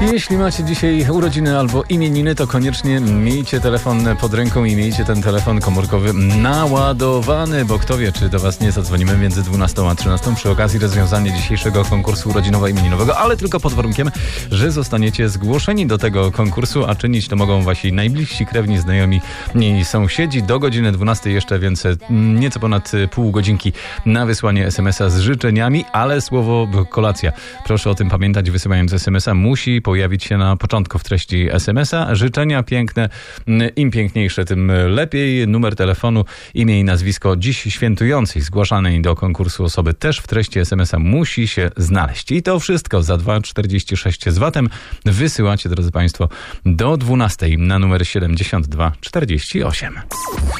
Jeśli macie dzisiaj urodziny albo imieniny, to koniecznie miejcie telefon pod ręką i miejcie ten telefon komórkowy naładowany, bo kto wie, czy do was nie zadzwonimy między 12 a 13 przy okazji rozwiązania dzisiejszego konkursu urodzinowo-imieninowego, ale tylko pod warunkiem, że zostaniecie zgłoszeni do tego konkursu, a czynić to mogą wasi najbliżsi krewni, znajomi i sąsiedzi. Do godziny 12 jeszcze, więc nieco ponad pół godzinki na wysłanie SMS-a z życzeniami, ale słowo kolacja. Proszę o tym pamiętać, wysyłając SMS-a musi pojawić się na początku w treści SMS-a. Życzenia piękne, im piękniejsze, tym lepiej. Numer telefonu, imię i nazwisko dziś świętującej, zgłaszanej do konkursu osoby też w treści SMS-a musi się znaleźć. I to wszystko za 2,46 z VAT-em wysyłacie, drodzy Państwo, do 12 na numer 7248.